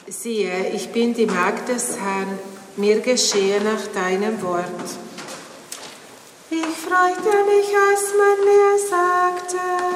Siehe, ich bin die Magd des Herrn, mir geschehe nach deinem Wort. Ich freute mich, als man mir sagte,